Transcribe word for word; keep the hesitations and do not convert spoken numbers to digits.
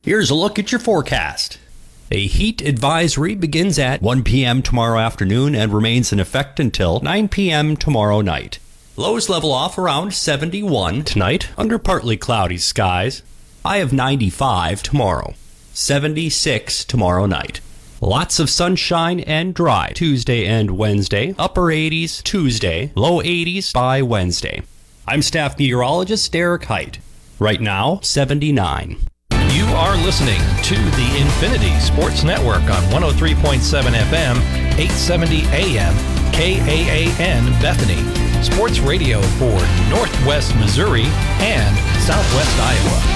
Here's a look at your forecast. A heat advisory begins at one p.m. tomorrow afternoon and remains in effect until nine p.m. tomorrow night. Lows level off around seventy-one tonight under partly cloudy skies. High of ninety-five tomorrow. seventy-six tomorrow night. Lots of sunshine and dry Tuesday and Wednesday. Upper eighties Tuesday, low eighties by Wednesday. I'm staff meteorologist Derek Height. Right now, seventy-nine. You are listening to the Infinity Sports Network on one oh three point seven F M, eight seventy A M, K A A N Bethany. Sports radio for Northwest Missouri and Southwest Iowa.